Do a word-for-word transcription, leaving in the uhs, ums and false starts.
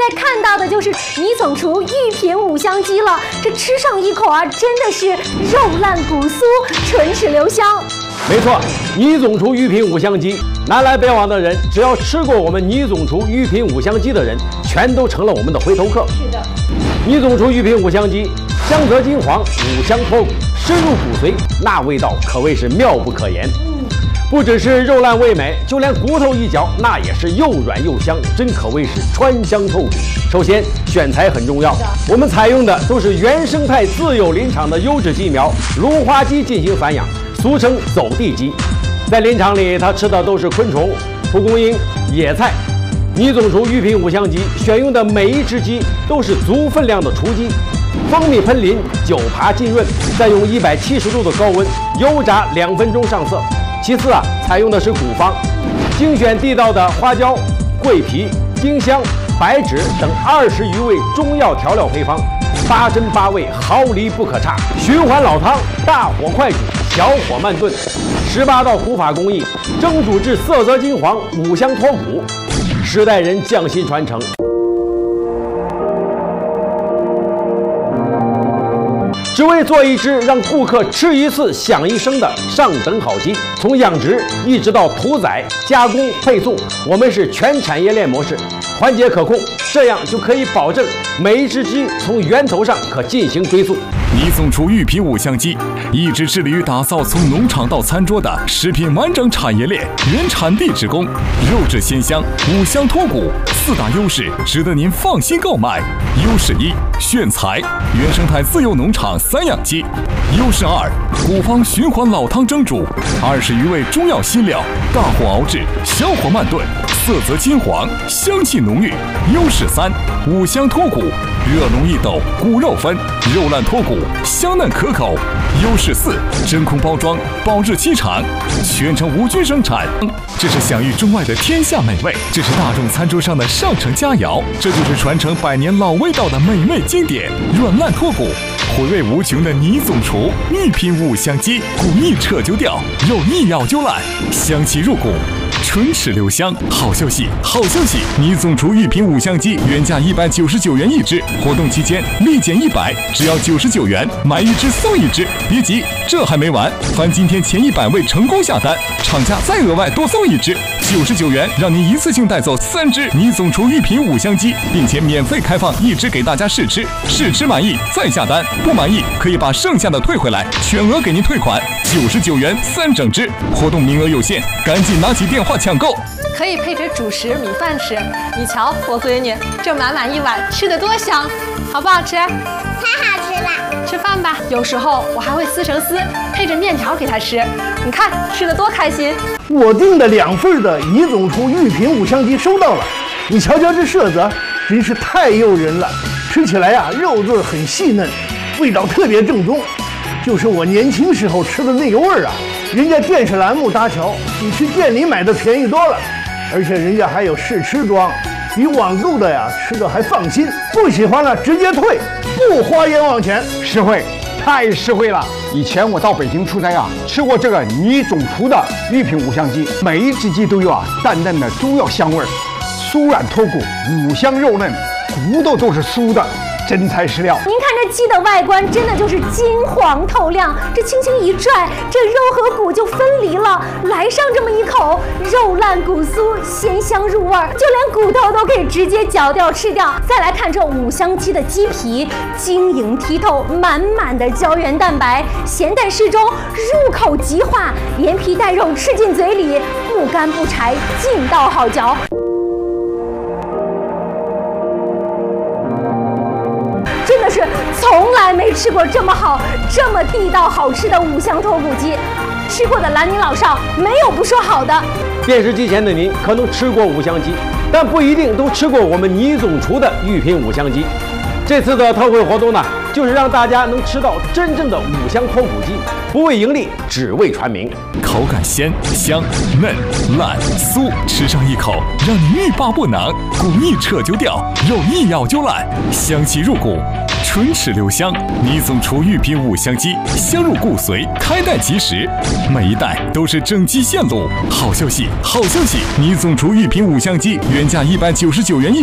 在看到的就是倪总厨御品五香鸡了。这吃上一口啊，真的是肉烂骨酥，唇齿留香。 没错，倪总厨御品五香鸡，南来北往的人，只要吃过我们倪总厨御品五香鸡的人，全都成了我们的回头客。 是的， 倪总厨御品五香鸡，香泽金黄，五香脱骨，深入骨髓，那味道可谓是妙不可言。不只是肉烂味美，就连骨头一嚼，那也是又软又香，真可谓是川香透骨。首先，选材很重要，我们采用的都是原生态自有林场的优质鸡苗，芦花鸡进行繁养，俗称走地鸡。在林场里，它吃的都是昆虫、蒲公英、野菜。倪总厨御品五香鸡选用的每一只鸡都是足分量的雏鸡，蜂蜜喷淋，酒爬浸润，再用一百七十度的高温油炸两分钟上色。其次啊，采用的是古方，精选地道的花椒、桂皮、丁香、白芷等二十余味中药调料配方，八珍八味，毫厘不可差。循环老汤，大火快煮，小火慢炖，十八道古法工艺，蒸煮至色泽金黄，五香脱骨，十代人匠心传承。只为做一只让顾客吃一次享一生的上等好鸡，从养殖一直到屠宰、加工、配送，我们是全产业链模式，环节可控，这样就可以保证每一只鸡从源头上可进行追溯。 倪总厨御品五香鸡一直致力于打造从农场到餐桌的食品完整产业链，原产地直供，肉质鲜香，五香脱骨，四大优势值得您放心购买。优势一，选材，原生态自有农场散养鸡。优势二，古方循环老汤蒸煮，二十余味中药新料，大火熬制，小火慢炖，色泽金黄，香气浓郁。优势三，五香脱骨，热浓易抖，骨肉分，肉烂脱骨，香嫩可口。优势四，真空包装，保质期长，全程无菌生产。这是享誉中外的天下美味，这是大众餐桌上的上乘佳肴，这就是传承百年老味道的美味经典，软烂脱骨，回味无穷的倪总厨御品五香鸡，骨一扯就掉，肉一咬就烂，香气入骨，唇齿留香。好消息，好消息！倪总厨御品五香鸡原价一百九十九元一只，活动期间立减一百，只要九十九元，买一只送一只。别急，这还没完，凡今天前一百位成功下单，厂家再额外多送一只，九十九元让您一次性带走三只倪总厨御品五香鸡，并且免费开放一只给大家试吃，试吃满意再下单，不满意可以把剩下的退回来，全额给您退款，九十九元三整只，活动名额有限，赶紧拿起电话抢购。 可以配着主食米饭吃，你瞧我闺女这满满一碗吃得多香，好不好吃？ 太好吃了！ 吃饭吧，有时候我还会撕成丝，配着面条给她吃，你看吃得多开心。 我订的两份的倪总厨御品五香鸡收到了，你瞧瞧这色泽，真是太诱人了。吃起来呀、啊，肉质很细嫩，味道特别正宗，就是我年轻时候吃的那个味儿啊。人家电视栏目搭桥，比去店里买的便宜多了，而且人家还有试吃装，比网购的呀吃的还放心。不喜欢了直接退，不花冤枉钱。 实惠，太实惠了！以前我到北京出差啊，吃过这个倪总厨的御品五香鸡，每一只鸡都有啊淡淡的中药香味儿，酥软脱骨，五香肉嫩，骨头都是酥的。真材实料。 您看这鸡的外观真的就是金黄透亮，这轻轻一拽，这肉和骨就分离了。来上这么一口，肉烂骨酥，鲜香入味儿，就连骨头都可以直接嚼掉吃掉。再来看这五香鸡的鸡皮，晶莹剔透，满满的胶原蛋白，咸淡适中，入口即化，连皮带肉吃进嘴里，不干不柴，劲道好嚼。真的是从来没吃过这么好、这么地道好吃的五香脱骨鸡，吃过的兰宁老少没有不说好的。 电视机前的您可能吃过五香鸡，但不一定都吃过我们倪总厨的御品五香鸡。这次的特惠活动呢，就是让大家能吃到真正的五香脱骨鸡，不为盈利，只为传名。 口感鲜香嫩烂酥，吃上一口让你欲罢不能，骨一扯就掉，肉一咬就烂，香气入骨，唇齿留香。倪总厨御品五香鸡，香入骨髓，开袋即食，每一袋都是整鸡现卤。好消息，好消息！倪总厨御品五香鸡原价一百九十九元一。